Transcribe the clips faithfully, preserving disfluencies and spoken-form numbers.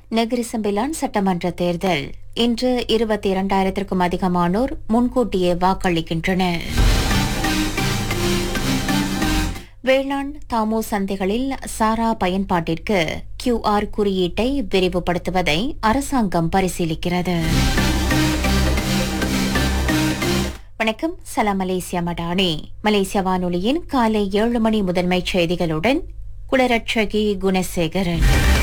Negeri Sembilan சட்டமன்ற தேர்தல் இன்று இருபத்தி இரண்டாயிரத்திற்கும் அதிகமானோர் முன்கூட்டியே வாக்களிக்கின்றனர். வேளாண் தாமோ சந்தைகளில் சாரா பயன்பாட்டிற்கு கியூஆர் குறியீட்டை விரிவுபடுத்துவதை அரசாங்கம் பரிசீலிக்கிறது. வணக்கம், சலாம் மலேசியா மடானி. மலேசிய வானொலியின் காலை ஏழு மணி முதன்மைச் செய்திகளுடன் குலரட்சகி குணசேகரன்.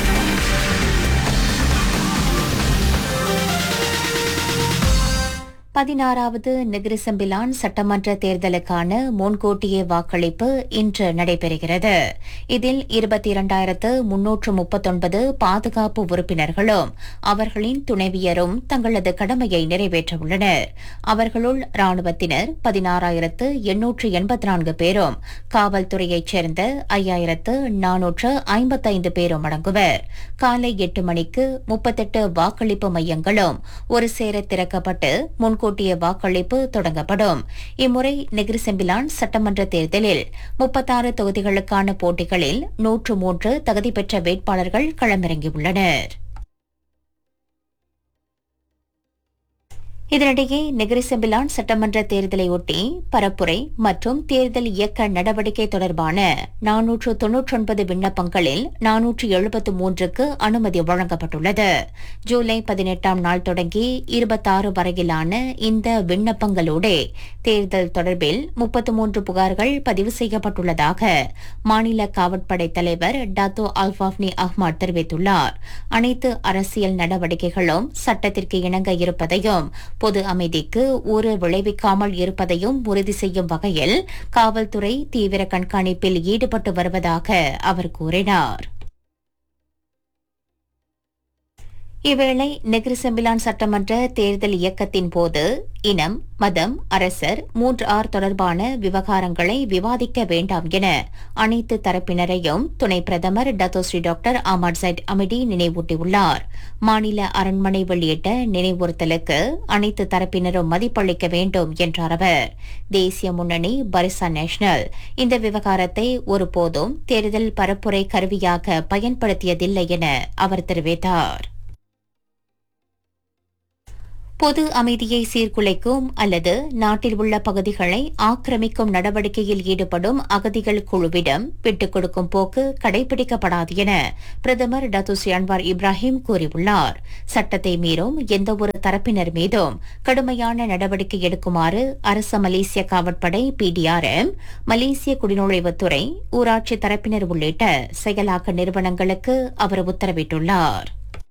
பதினாறாவது நெகிரிசம்பிலான் சட்டமன்ற தேர்தலுக்கான முன்கூட்டியே வாக்களிப்பு இன்று நடைபெறுகிறது. இதில் இருபத்தி இரண்டாயிரத்து முன்னூற்று முப்பத்தொன்பது பாதுகாப்பு உறுப்பினர்களும் அவர்களின் துணைவியரும் தங்களது கடமையை நிறைவேற்றவுள்ளனர். அவர்களுள் ராணுவத்தினர் பதினாறாயிரத்து எண்ணூற்று எண்பத்தி நான்கு பேரும் காவல்துறையைச் சேர்ந்த ஐயாயிரத்து நானூற்று ஐம்பத்தைந்து பேரும் அடங்குவர். காலை எட்டு மணிக்கு முப்பத்தெட்டு வாக்களிப்பு மையங்களும் ஒரு சேர திறக்கப்பட்டு முன்கூட்டிய வாக்களிப்பு தொடங்கப்படும். இம்முறை நெகிரிசெம்பிலான் சட்டமன்ற தேர்தலில் முப்பத்தாறு தொகுதிகளுக்கான போட்டிகளில் நூற்று மூன்று தகுதி பெற்ற வேட்பாளர்கள் களமிறங்கியுள்ளனர். இதனிடையே நெகிரிசெம்பிலான் சட்டமன்ற தேர்தலையொட்டி பரப்புரை மற்றும் தேர்தல் இயக்க நடவடிக்கை தொடர்பான நானூற்று தொன்னூற்றொன்பது விண்ணப்பங்களில் நானூற்று எழுபத்து மூன்றுக்கு அனுமதி வழங்கப்பட்டுள்ளது. ஜூலை பதினெட்டாம் நாள் தொடங்கி இருபத்தாறு வரையிலான இந்த விண்ணப்பங்களோடு தேர்தல் தொடர்பில் முப்பத்து மூன்று புகார்கள் பதிவு செய்யப்பட்டுள்ளதாக மாநில காவற்படை தலைவர் டாத்தோ அல்ஃபாஃப்னி அஹ்மத் தெரிவித்துள்ளார். அனைத்து அரசியல் நடவடிக்கைகளும் சட்டத்திற்கு இணங்க இருப்பதையும் பொது அமைதிக்கு ஊறு விளைவிக்காமல் இருப்பதையும் உறுதி செய்யும் வகையில் காவல்துறை தீவிர கண்காணிப்பில் ஈடுபட்டு வருவதாக அவர் கூறினார். இவ்வேளை நெகிரிசெம்பிலான் சட்டமன்ற தேர்தல் இயக்கத்தின் போது இனம், மதம், அரசர் மூன்று ஆர் தொடர்பான விவகாரங்களை விவாதிக்க வேண்டாம் என அனைத்து தரப்பினரையும் துணை பிரதமர் டத்தோஸ்ரீ டாக்டர் அஹ்மத் சைட் அமிடி நினைவூட்டியுள்ளார். மாநில அரண்மனை வெளியிட்ட நினைவுறுத்தலுக்கு அனைத்து தரப்பினரும் மதிப்பளிக்க வேண்டும் என்றார் அவர். தேசிய முன்னணி பரிசா நேஷனல் இந்த விவகாரத்தை ஒருபோதும் தேர்தல் பரப்புரை கருவியாக பயன்படுத்தியதில்லை என அவர் தெரிவித்தார். பொது அமைதியை சீர்குலைக்கும் அல்லது நாட்டில் உள்ள பகுதிகளை ஆக்கிரமிக்கும் நடவடிக்கையில் ஈடுபடும் அகதிகள் குழுவிடம் விட்டுக் கொடுக்கும் போக்கு கடைபிடிக்கப்படாது என பிரதமர் டத்தோஸ்ரீ அன்வார் இப்ராஹிம் கூறியுள்ளார். சட்டத்தை மீறும் எந்தவொரு தரப்பினர் மீதும் கடுமையான நடவடிக்கை எடுக்குமாறு அரச மலேசிய காவற்படை பிடிஆர்எம், மலேசிய குடிநுழைவுத்துறை, ஊராட்சி தரப்பினர் உள்ளிட்ட செயலாக்க நிறுவனங்களுக்கு அவர் உத்தரவிட்டுள்ளார்.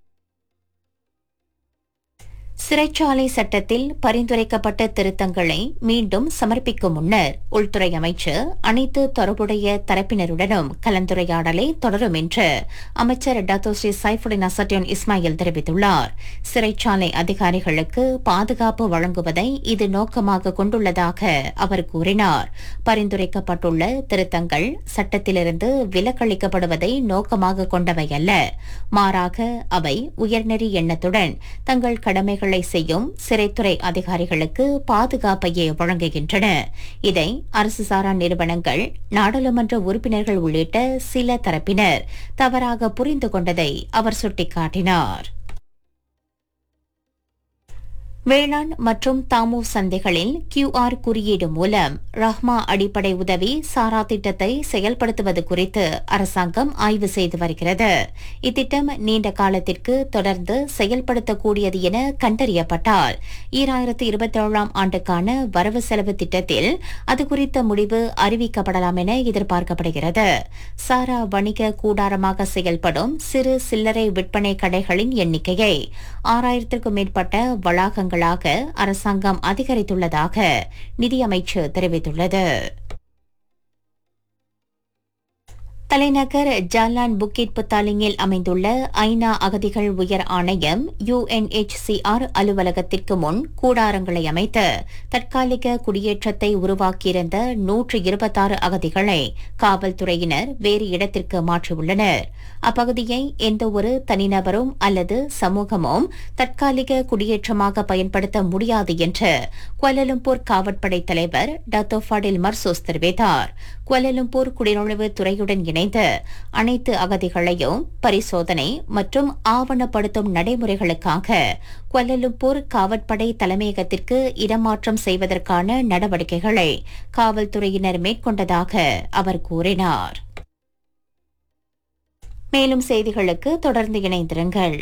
சிறைச்சாலை சட்டத்தில் பரிந்துரைக்கப்பட்ட திருத்தங்களை மீண்டும் சமர்ப்பிக்கும் முன்னர் உள்துறை அமைச்சர் அனைத்து தொடர்புடைய தரப்பினருடனும் கலந்துரையாடலை தொடரும் என்று அமைச்சர் டத்தோஸ்ரீ சைஃபுடின் அசட்டியோன் இஸ்மாயில் தெரிவித்துள்ளார். சிறைச்சாலை அதிகாரிகளுக்கு பாதுகாப்பு வழங்குவதை இது நோக்கமாக கொண்டுள்ளதாக அவர் கூறினார். பரிந்துரைக்கப்பட்டுள்ள திருத்தங்கள் சட்டத்திலிருந்து விலக்களிக்கப்படுவதை நோக்கமாக கொண்டவை அல்ல, மாறாக அவை உயர்நெறி எண்ணத்துடன் தங்கள் கடமைகள் செய்யும் சிறைத்துறை அதிகாரிகளுக்கு பாதுகாப்பையே வழங்குகின்றன. இதை அரசு சாரா நிறுவனங்கள், நாடாளுமன்ற உறுப்பினர்கள் உள்ளிட்ட சில தரப்பினர் தவறாக புரிந்து கொண்டதை அவர் சுட்டிக்காட்டினார். வேளாண் மற்றும் தாமோ சந்தைகளில் கியூஆர் குறியீடு மூலம் ரஹ்மா அடிப்படை உதவி சாரா திட்டத்தை செயல்படுத்துவது குறித்து அரசாங்கம் ஆய்வு செய்து வருகிறது. இத்திட்டம் நீண்ட காலத்திற்கு தொடர்ந்து செயல்படுத்தக்கூடியது என கண்டறியப்பட்டால் ஈராயிரத்து இருபத்தி ஏழாம் ஆண்டுக்கான வரவு செலவு திட்டத்தில் அது குறித்த முடிவு அறிவிக்கப்படலாம் என எதிர்பார்க்கப்படுகிறது. சாரா வணிக கூடாரமாக செயல்படும் சிறு சில்லறை விற்பனை கடைகளின் எண்ணிக்கையை ஆறாயிரத்திற்கும் மேற்பட்ட வளாகங்கள் அரசாங்கம் அதிகரித்துள்ளதாக நிதியமைச்சர் தெரிவித்துள்ளது. தலைநகர் ஜாலான் புக்கிட் புத்தாலிங்கில் அமைந்துள்ள ஐநா அகதிகள் உயர் ஆணையம் யுஎன்எச்சிஆர் அலுவலகத்திற்கு முன் கூடாரங்களை அமைத்து தற்காலிக குடியேற்றத்தை உருவாக்கியிருந்த நூற்று இருபத்தாறு அகதிகளை காவல்துறையினர் வேறு இடத்திற்கு மாற்றியுள்ளனர். அப்பகுதியை எந்தவொரு தனிநபரும் அல்லது சமூகமும் தற்காலிக குடியேற்றமாக பயன்படுத்த முடியாது என்று குவாலலும்பூர் காவற்படை தலைவர் டத்தோ ஃபடில் மர்சூஸ் தெரிவித்தார். குவாலலும்பூர் குடிநுழைவு துறையுடன் ஒருங்கிணைந்து அனைத்து அகதிகளையும் பரிசோதனை மற்றும் ஆவணப்படுத்தும் நடைமுறைகளுக்காக குவாலலும்பூர் காவற்படை தலைமையகத்திற்கு இடமாற்றம் செய்வதற்கான நடவடிக்கைகளை காவல்துறையினர் மேற்கொண்டதாக அவர் கூறினார். மேலும் செய்திகளுக்கு தொடர்ந்து இணைந்திருங்கள்.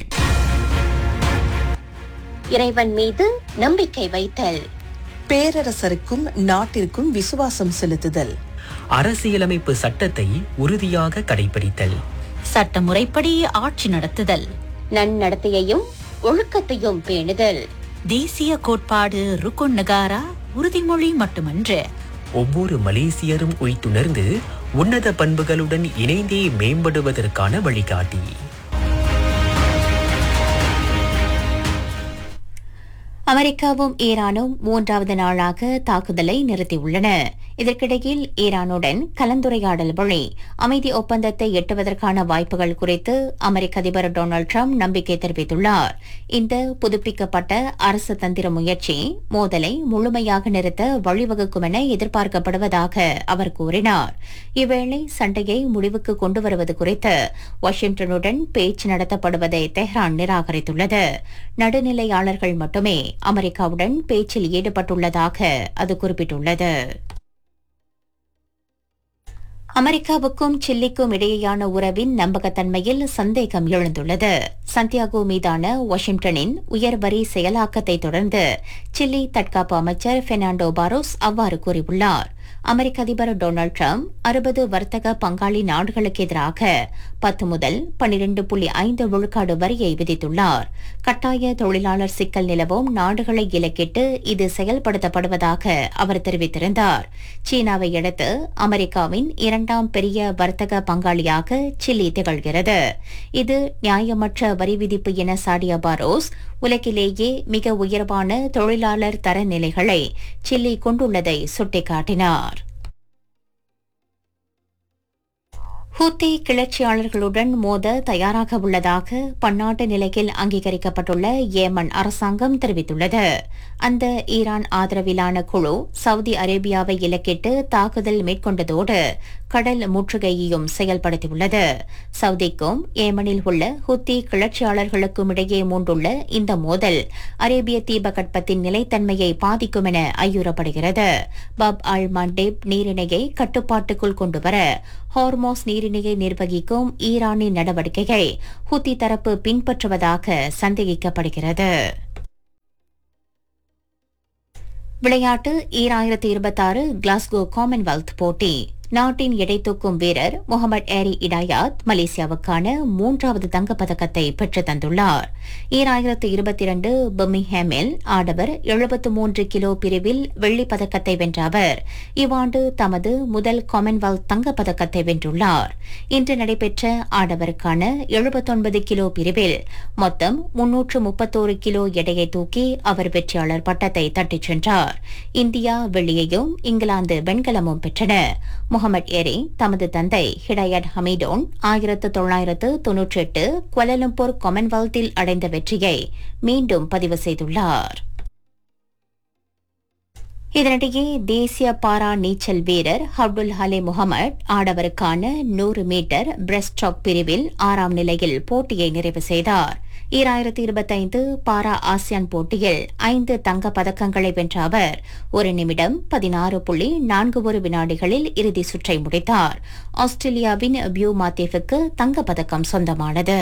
இறைவன் மீது நம்பிக்கை வைத்தல், பேரரசருக்கும் நாட்டிற்கும் விசுவாசம் செலுத்துதல், அரசியலமைப்பு சட்டத்தை உறுதியாக கடைபிடித்தல், சட்டமுறைப்படி ஆட்சி நடத்துதல், நன்னடத்தையையும் ஒழுக்கத்தையும் பேணுதல், தேசிய கோட்பாடு ருக்குன் நகாரா உறுதிமொழி மட்டுமன்று, ஒவ்வொரு மலேசியரும் உய்த்துணர்ந்து உன்னத பண்புகளுடன் இணைந்தே மேம்படுவதற்கான வழிகாட்டி. அமெரிக்காவும் ஈரானும் மூன்றாவது நாளாக தாக்குதலை நிறுத்தியுள்ளன. இதற்கிடையில் ஈரானுடன் கலந்துரையாடல் வழி அமைதி ஒப்பந்தத்தை எட்டுவதற்கான வாய்ப்புகள் குறித்து அமெரிக்க அதிபர் டொனால்டு டிரம்ப் நம்பிக்கை தெரிவித்துள்ளார். இந்த புதுப்பிக்கப்பட்ட அரசு தந்திர முயற்சி மோதலை முழுமையாக நிறுத்த வழிவகுக்கும் என எதிர்பார்க்கப்படுவதாக அவர் கூறினார். இவ்வேளை சண்டையை முடிவுக்கு கொண்டு வருவது குறித்து வாஷிங்டனுடன் பேச்சு நடத்தப்படுவதை தெஹ்ரான் நிராகரித்துள்ளது. நடுநிலையாளர்கள் மட்டுமே அமெரிக்காவுடன் பேச்சில் ஈடுபட்டுள்ளதாக அது குறிப்பிட்டுள்ளது. அமெரிக்காவுக்கும் சில்லிக்கும் இடையேயான உறவின் நம்பகத்தன்மையில் சந்தேகம் எழுந்துள்ளது. சந்தியாகோ மீதான வாஷிங்டனின் உயர் வரி செயலாக்கத்தை தொடர்ந்து சில்லி தற்காப்பு அமைச்சர் பெர்னாண்டோ பாரோஸ் அவ்வாறு கூறியுள்ளார். அமெரிக்க அதிபர் டொனால்டு டிரம்ப் அறுபது வர்த்தக பங்காளி நாடுகளுக்கு எதிராக பத்து முதல் பனிரண்டு புள்ளி ஐந்து விழுக்காடு வரியை விதித்துள்ளார். கட்டாய தொழிலாளர் சிக்கல் நிலவும் நாடுகளை இலக்கிட்டு இது செயல்படுத்தப்படுவதாக அவர் தெரிவித்திருந்தார். சீனாவை அடுத்து அமெரிக்காவின் இரண்டாம் பெரிய வர்த்தக பங்காளியாக சில்லி திகழ்கிறது. இது நியாயமற்ற வரி விதிப்பு என சாடிய பாரோஸ் உலகிலேயே மிக உயர்வான தொழிலாளர் தரநிலைகளை சில்லி கொண்டுள்ளதை சுட்டிக்காட்டினார். ஹூத்தி கிளர்ச்சியாளர்களுடன் மோத தயாராக உள்ளதாக பன்னாட்டு நிலையில் அங்கீகரிக்கப்பட்டுள்ள ஏமன் அரசாங்கம் தெரிவித்துள்ளது. அந்த ஈரான் ஆதரவிலான குழு சவுதி அரேபியாவை இலக்கிட்டு தாக்குதல் மேற்கொண்டதோடு கடல் முற்றுகையையும் செயல்படுத்தியுள்ளது. சவுதிக்கும் ஏமனில் உள்ள ஹூத்தி கிளர்ச்சியாளர்களுக்கும் இடையே மூண்டுள்ள இந்த மோதல் அரேபிய தீபகற்பத்தின் நிலைத்தன்மையை பாதிக்கும் என ஐயுறப்படுகிறது. பப் அல் மண்டேப் நீரிணையை கட்டுப்பாட்டுக்குள் கொண்டுவர ஹார்மோஸ் நீரிணையை நிர்வகிக்கும் ஈரானின் நடவடிக்கையை ஹூத்தி தரப்பு பின்பற்றுவதாக சந்தேகிக்கப்படுகிறது. விளையாட்டு ஈராயிரத்தி இருபத்தாறு கிளாஸ்கோ காமன்வெல்த் போட்டி. நாட்டின் எடை தூக்கும் வீரர் முகமது ஏரி இடாயாத் மலேசியாவுக்கான மூன்றாவது தங்கப்பதக்கத்தை பெற்றுத் தந்துள்ளார். ஈராயிரத்து இருபத்தி இரண்டு பர்மிங்ஹாமில் ஆடவர் எழுபத்து மூன்று கிலோ பிரிவில் வெள்ளிப் பதக்கத்தை வென்ற அவர் இவ்வாண்டு தமது முதல் காமன்வெல்த் தங்கப்பதக்கத்தை வென்றுள்ளார். இன்று நடைபெற்ற ஆடவருக்கான எழுபத்தொன்பது கிலோ பிரிவில் மொத்தம் முன்னூற்று முப்பத்தோரு கிலோ எடையை தூக்கி அவர் வெற்றியாளர் பட்டத்தை தட்டிச் சென்றார். இந்தியா வெள்ளியையும் இங்கிலாந்து வெண்கலமும் பெற்றன. முகமது ஏரி தமது தந்தை ஹிடாயத் ஹமீடோன் ஆயிரத்து தொள்ளாயிரத்து தொன்னூற்றி எட்டு குவாலலம்பூர் காமன்வெல்த்தில் அடைந்த வெற்றியை மீண்டும் பதிவு செய்துள்ளார். இதனிடையே தேசிய பாரா நீச்சல் வீரர் அப்துல் ஹலே முகமது ஆடவருக்கான நூறு மீட்டர் பிரெஸ்ட் ஸ்ட்ரோக் பிரிவில் ஆறாம் நிலையில் போட்டியை நிறைவு செய்தார். ஈராயிரத்தி இருபத்தைந்து பாரா ஆசியான் போட்டியில் ஐந்து தங்கப் பதக்கங்களை வென்ற அவர் ஒரு நிமிடம் பதினாறு புள்ளி நான்கு ஒரு வினாடிகளில் இறுதி சுற்றை முடித்தார். ஆஸ்திரேலியாவின் பியூ மாத்தேஃபுக்கு தங்கப்பதக்கம் சொந்தமானது.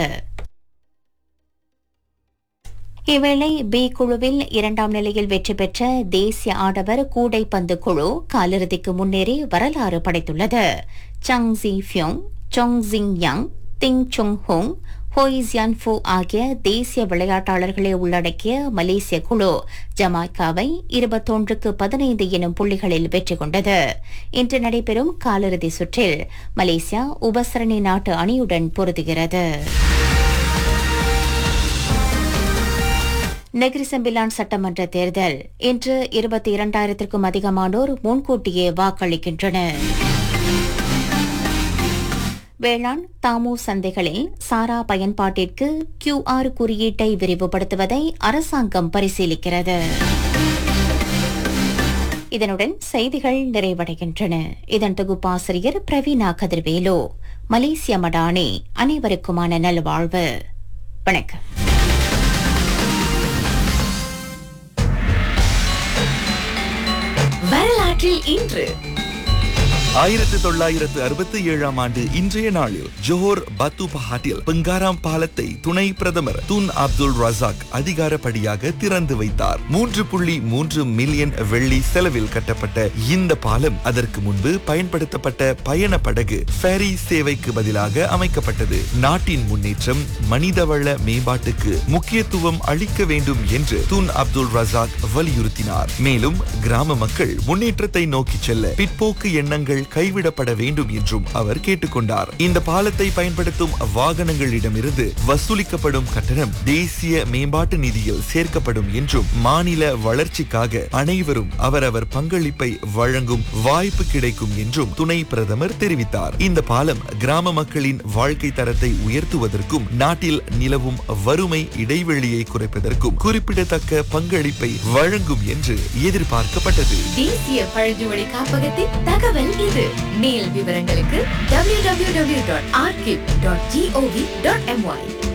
இவ்வேளை பி குழுவில் இரண்டாம் நிலையில் வெற்றி பெற்ற தேசிய ஆடவர் கூடைப்பந்து குழு காலிறுதிக்கு முன்னேறி வரலாறு படைத்துள்ளது. சங் ஜி ஃபியோங், சொங் ஜிங் யங், திங் சொங் ஹோங், ஹோய் ஜியான்ஃபோ ஆகிய தேசிய விளையாட்டாளர்களை உள்ளடக்கிய மலேசிய குழு ஜமாய்க்காவை இருபத்தொன்றுக்கு பதினைந்து எனும் புள்ளிகளில் வெற்றி கொண்டது. இன்று நடைபெறும் காலிறுதி சுற்றில் மலேசியா உபசரணி நாட்டு அணியுடன் பொருதுகிறது. நெகிரி செம்பிலான் சட்டமன்ற தேர்தல் இன்று இருபத்தி இரண்டாயிரத்திற்கும் அதிகமானோர் முன்கூட்டியே வாக்களிக்கின்றனர். வேளாண் தாமு சந்தைகளில் சாரா பயன்பாட்டிற்கு கியூஆர் குறியீட்டை விரிவுபடுத்துவதை அரசாங்கம் பரிசீலிக்கிறது. இதனுடன் செய்திகள் நிறைவடைகின்றன. இதன் தொகுப்பாசிரியர் பிரவீனா கதிர்வேலு. மலேசிய மடானி அனைவருக்குமான நல்வாழ்வு. வணக்கம். வரலாற்றில் இன்று ஆயிரத்து தொள்ளாயிரத்து அறுபத்தி ஏழாம் ஆண்டு இன்றைய நாளில் ஜோஹர் பத்து பஹாட்டில் பெங்காராம் பாலத்தை துணை பிரதமர் துன் அப்துல் ரசாக் அதிகாரப்படியாக திறந்து வைத்தார். மூன்று புள்ளி மூன்று மில்லியன் வெள்ளி செலவில் கட்டப்பட்ட இந்த பாலம் அதற்கு முன்பு பயன்படுத்தப்பட்ட பயண படகு ஃபெரி சேவைக்கு பதிலாக அமைக்கப்பட்டது. நாட்டின் முன்னேற்றம், மனிதவள மேம்பாட்டுக்கு முக்கியத்துவம் அளிக்க வேண்டும் என்று துன் அப்துல் ரசாக் வலியுறுத்தினார். மேலும் கிராம மக்கள் முன்னேற்றத்தை நோக்கி செல்ல பிற்போக்கு எண்ணங்கள் கைவிடப்பட வேண்டும் என்றும் அவர் கேட்டுக்கொண்டார். இந்த பாலத்தை பயன்படுத்தும் வாகனங்களிடமிருந்து வசூலிக்கப்படும் கட்டணம் தேசிய மேம்பாட்டு நிதியில் சேர்க்கப்படும் என்றும் மாநில வளர்ச்சிக்காக அனைவரும் அவரவர் பங்களிப்பை வழங்கும் வாய்ப்பு கிடைக்கும் என்றும் துணை பிரதமர் தெரிவித்தார். இந்த பாலம் கிராம மக்களின் வாழ்க்கை தரத்தை உயர்த்துவதற்கும் நாட்டில் நிலவும் வறுமை இடைவெளியை குறைப்பதற்கும் குறிப்பிடத்தக்க பங்களிப்பை வழங்கும் என்று எதிர்பார்க்கப்பட்டது. தேசிய பழங்குடி காப்பகத்தின் தகவல் இது. மேல் விவரங்களுக்கு W W W dot archive dot gov dot MY.